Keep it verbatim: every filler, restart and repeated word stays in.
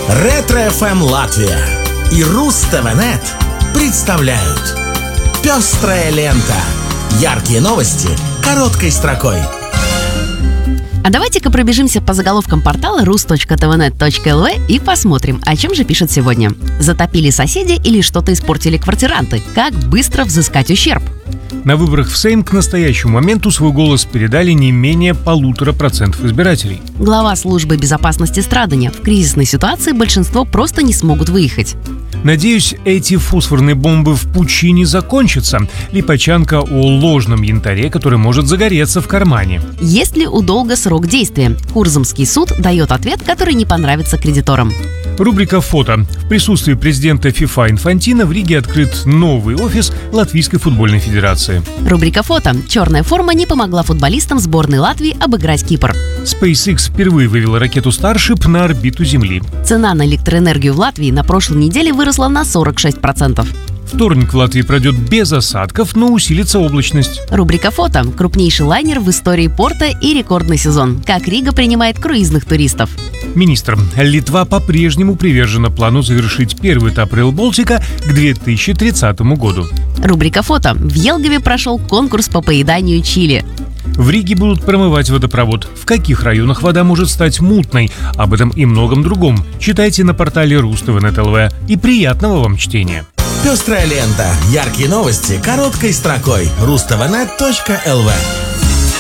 Ретро-эф эм Латвия и Руз-ТВ.нет представляют «Пестрая лента». Яркие новости короткой строкой. А давайте-ка пробежимся по заголовкам портала рус точка тэ вэ нет точка эл ви и посмотрим, о чем же пишет сегодня. Затопили соседи или что-то испортили квартиранты? Как быстро взыскать ущерб? На выборах в Сейм к настоящему моменту свой голос передали не менее полутора процентов избирателей. Глава службы безопасности Страдания: в кризисной ситуации большинство просто не смогут выехать. Надеюсь, эти фосфорные бомбы в пучине закончатся. Липачанка о ложном янтаре, который может загореться в кармане. Есть ли у долга срок действия? Курзамский суд дает ответ, который не понравится кредиторам. Рубрика «Фото». В присутствии президента ФИФА Инфантино в Риге открыт новый офис Латвийской футбольной федерации. Рубрика «Фото». Черная форма не помогла футболистам сборной Латвии обыграть Кипр. SpaceX впервые вывела ракету Starship на орбиту Земли. Цена на электроэнергию в Латвии на прошлой неделе выросла на сорок шесть процентов. Вторник в Латвии пройдет без осадков, но усилится облачность. Рубрика «Фото». Крупнейший лайнер в истории порта и рекордный сезон. Как Рига принимает круизных туристов. Министр. Литва по-прежнему привержена плану завершить первый этап Рейл Балтика к две тысячи тридцатому году. Рубрика «Фото». В Елгове прошел конкурс по поеданию чили. В Риге будут промывать водопровод. В каких районах вода может стать мутной? Об этом и многом другом читайте на портале рус точка тэ вэ нет точка эл ви. И приятного вам чтения! Пестрая лента. Яркие новости короткой строкой. рус точка тэ вэ нет точка эл ви.